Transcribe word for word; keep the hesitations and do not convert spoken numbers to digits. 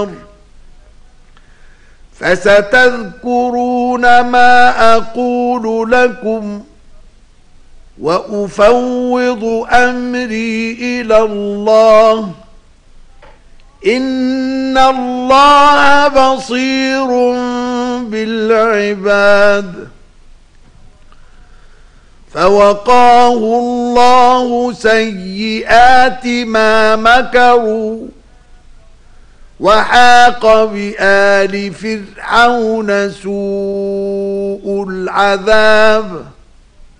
فستذكرون ما أقول لكم وأفوض أمري إلى الله إن الله بصير بالعباد. فوقاه الله سيئات ما مكروا وحاق بآل فرعون سوء العذاب